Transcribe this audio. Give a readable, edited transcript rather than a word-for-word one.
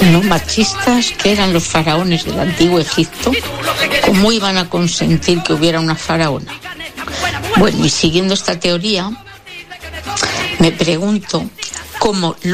Bueno, machistas que eran los faraones del antiguo Egipto, ¿cómo iban a consentir que hubiera una faraona? Bueno, y siguiendo esta teoría, me pregunto cómo